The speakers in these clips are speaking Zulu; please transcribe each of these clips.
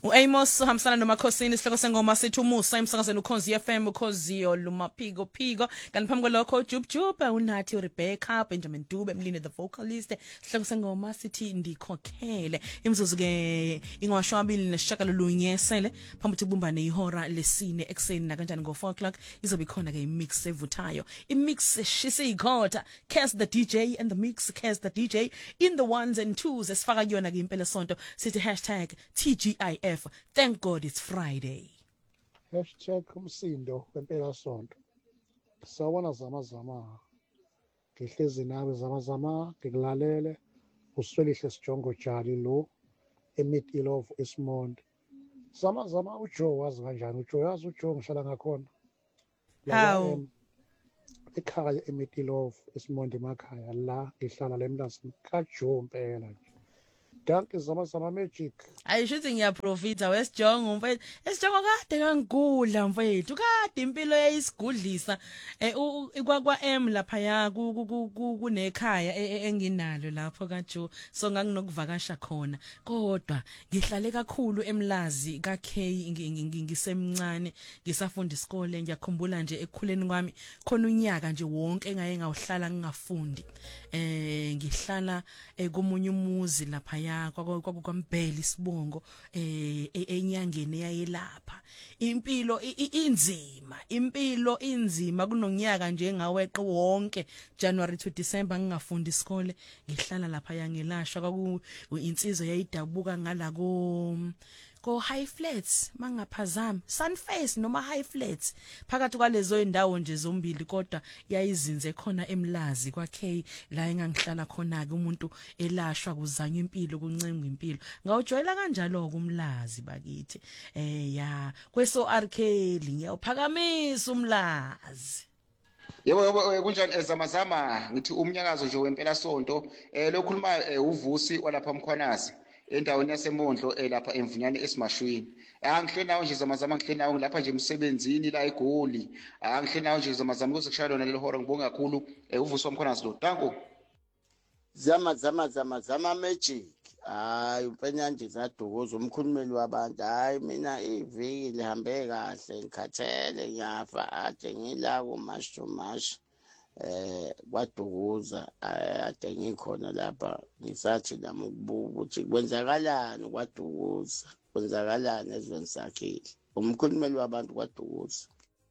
Amos uhambisana noMakhosini isihloko sengoma sithi umusa emsakazweni uKhozi FM uKhozi olumaphiko phiko kanti phambi kwalokho Jubjuba unathi uRebecca Benjamin Dube Mlini the vocalist isihloko sengoma sithi ndikhokhele imzuzu ke ingwashwabili neshakalolunye sele phambi kubumbane ihora lesine ekseni na kanjani ngo 4 o'clock izobe khona ke imix evuthayo imix shise ikhotha cast the DJ and the mix cast the DJ in the ones and twos esifaka kuyona ke impela sonto sithi #TGIF thank God it's Friday. #umsindo wempela sonto. Sawona zama ngihlezi nawe zama ngikulalele uswelihle sijongo jali lo emid ilove Esmond. Zama uJoe wazi kanjani uJoe yazi uJoe ngishala ngakhona. How Ekhaya emid ilove Esmond emakhaya la ngihlala lemlazini kaJoe impela nje. Danke zama magic. ayishuthi ngiyaprofita wesijongo mfethu esijongo kade kangigudla mfethu kade impilo yayisigudlisa kwa M lapha ya kunekhaya enginalo lapho kaJoe so nganginokuvakasha khona kodwa ngihlale kakhulu emlazi kaK ngisemncane ngisafunda isikole ngiyakhumbula nje ekukhuleni kwami khona unyaka nje wonke engaye ngawuhlala ngingafundi ngihlala komunye umuzi lapha ya kwaMbheli Sibongo enyangeni yayelapha impilo inzima kunonyaka nje ngaweqe wonke January to December ngingafundi isikole ngihlala lapha yangelashwa insizwe yayidabuka ngala ko high flats mangaphazami Sunface noma high flats phakathi kwalezo indawo nje zombili kodwa yayizinze khona emlazi kwaK la engangihlala khona ke umuntu elashwa kuzanywa impilo kuncengwa impilo ngawujwayela kanjalo kumlazi bakithi ya kweso RK ngiyawuphakamisa umlazi. Yebo kunjani zama ngithi umnyakazo nje wempela sonto lokhuluma uVusi walapha eMkhwanazi endaweni yaseMondlo lapha emvunyane esimashwini angihle nawo nje zama ngihle nawo lapha nje emsebenzini la eGoli angihle nawo nje zama kuze kushaya lona lelo hora ngibonga kakhulu uVusi wamkhwanazi lo danko zama magic hayi umpenya nje zadukuza umkhulumeli wabantu hayi mina iviki lihambe kahle ngikhathele ngiyafa ade ngila kumashumash kwadukuza ade ngikhona lapha ngisathi nami ukubuka ukuthi kwenzakalani kwadukuza kwenzakalani ezweni sakhile umkhulumeli wabantu kwadukuza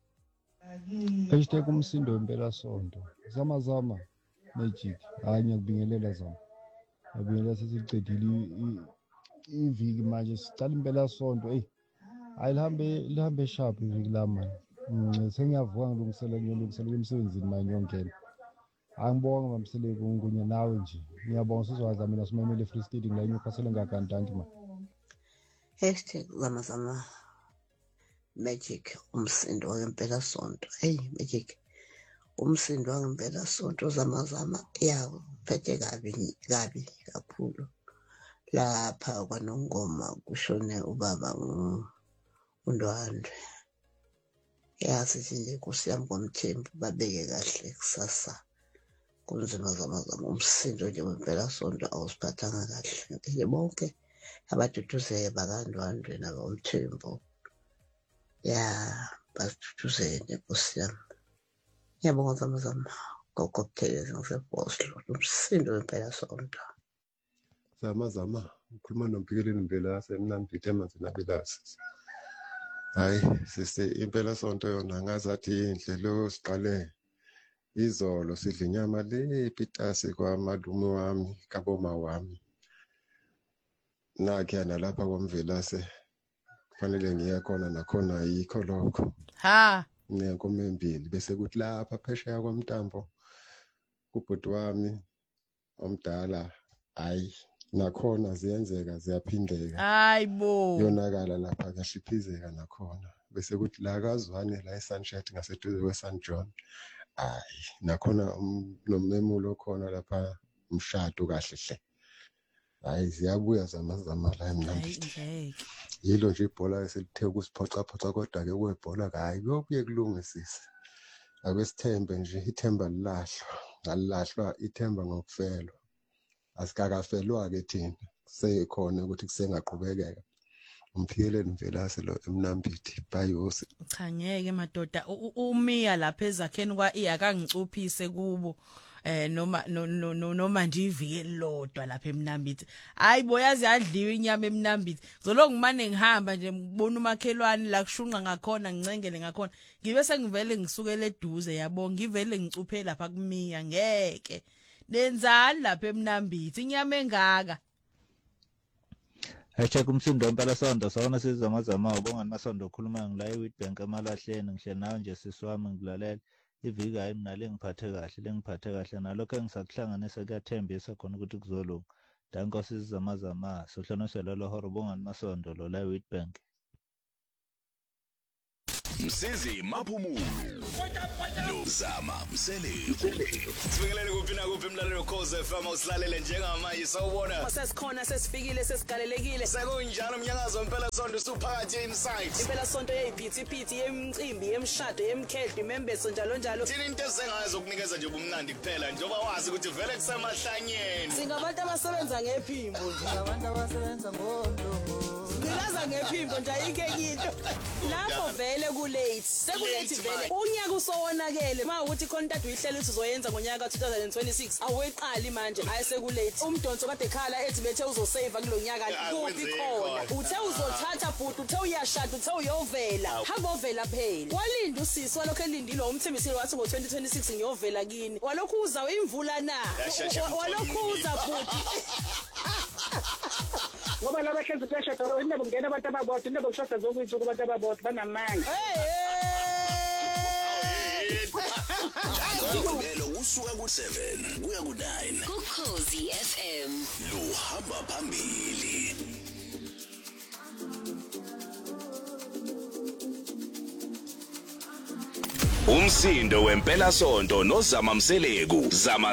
#umsindo wempela sonto zama magic hayi ngiyakubingelela zama ngiyabingelela sesicedile iviki manje sicala impela sonto hayi lihambe sharp iviki lama sengiyavuka ngilungisela emsebenzini manje ngiyongena angibonga mamseleke ungunye nawe nje ngiyabonga sizwaza mina simemele Free State la iNewcastle ngakantanki ma #zama magic umsindo wempela sonto magic umsindo wangempela sonto zama yawo phethe kabi kakhulu lapha kwaNongoma kushone ubaba uNdwandwe yazi nje Nkosi yami ngoMthembu babeke kahle kusasa kunzima zama umsindo nje wempela sonto awusiphathanga kahle nje bonke abaduduze bakaNdwandwe nabaMthembu ya baduduze Nkosi yami ngiyabonga zama kokopheleza ngiseboslo umsindo wempela sonto zama ukhuluma noMpikeleni Mbela yasemnandi emanzi nabelasi hayi sise impela sonto yona ngazathi inhle lo siqale izolo sidla inyama le pitasi kwamalume wami kaboma wami nakhe nalapha kwamvelase kufanele ngiye khona nakhona yikho lokho nenkomo embili bese kuthi lapha phesheya kwaMntambo kubhuti wami omdala hayi nakhona ziyenzeka ziyaphindeka hayibo yonakala lapha kashiphizeka nakhona bese kuthi la kaZwane la eSunshed ngaseduze kweSan John hayi nakhona nomemulo khona lapha umshado kahle hle hayi ziyabuya zama la emnambithi yilo nje ibhola eselithe ukusiphoca kodwa ke kwebhola hayi kuyobuye kulungisise akwesithembe nje ithemba lilahlwa ithemba ngokufelwa asikakafelwa ke thina sekhona ukuthi kusengaqhubekeka umphikeleni Mvelase lo eMnambithi bayosi. Cha ngeke madoda umiya lapha ezakheni kwa iyakangicuphise kubo noma nje iviki lodwa lapha eMnambithi hayibo yazi yadliwa inyama eMnambithi zolo ngimane ngihamba nje ngibona umakhelwane la kushunqa ngakhona ngincengele ngakhona ngibe sengivele ngisukele eduze yabo ngivele ngicuphe lapha kumiya ngeke lenzani lapha eMnambithi inyama engaka Hashtag umsindo impela sonto sawona sizamazama ubonga namasonto okhuluma ngila eWitbank emalahleni ngisho nawe nje sisiwami ngilalela iviki hayi mina lengiphathe kahle nalokho engisakuhlanganisa kuyathembisa khona ukuthi kuzolunga danko sizamazama sohlonisela lo horo ubonga namasonto lo la eWitbank Msizi Maphumulo Nozama Mseleku Sifikelele kuphi na kuphi emlalelo Khoze FM usilalele njengamanje sawubona Sesikhona sesifikile sesigalelekile sekunjalo umnyakazo impela sonto suphakathi inside impela sonto yeyiphithiphithi yemicimbi yemshado yemkhehlo imembeso njalo thina into ezengazo ukunikeza nje ubumnandi kuphela njengoba wazi ukuthi vele kusemahlanyeni singabantu abasebenza ngephimbo nje abantu abasebenza ngomlomo silaza ngephimbo nje ayike into lapho vele kulate sekulate vele unyaka usowonakele mawukuthi content uyihlela ukuthi uzoyenza ngonyaka ka2026 aweqali manje ayisekulate umdonso kade khala ethi bethe uzosave kulonyaka kuphi khona uthe uzothatha futhi uthe uyashada uthe uyovela hamba ovela phela walinda usisi walokho elindile umthembisile wathi ngo2026 ngiyovela kini walokho uza imvula na walokho uza futhi ngoba laba hlezi beshada indaba ngena abantu ababodwa indaba kushada zokuthi kubantu ababodwa banamanga Ngibelo usuka ku7 kuya ku9 kuKhosi FM lo hamba phambili Umsindo wempela sonto noZama Mseleku zama